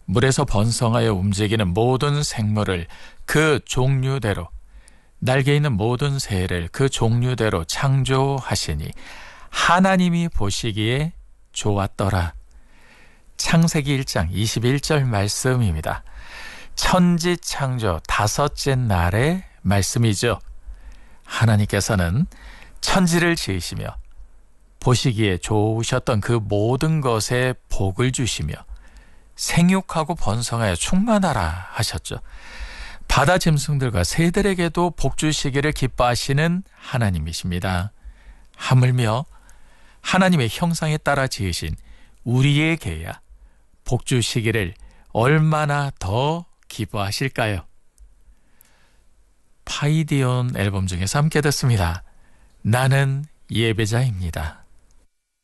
물에서 번성하여 움직이는 모든 생물을 그 종류대로, 날개 있는 모든 새를 그 종류대로 창조하시니 하나님이 보시기에 좋았더라. 창세기 1장 21절 말씀입니다. 천지 창조 5째 날의 말씀이죠. 하나님께서는 천지를 지으시며 보시기에 좋으셨던 그 모든 것에 복을 주시며 생육하고 번성하여 충만하라 하셨죠. 바다 짐승들과 새들에게도 복 주시기를 기뻐하시는 하나님이십니다. 하물며 하나님의 형상에 따라 지으신 우리에게야 복 주시기를 얼마나 더 기뻐하실까요? 파이디온 앨범 중에서 함께 듣습니다. 나는 예배자입니다.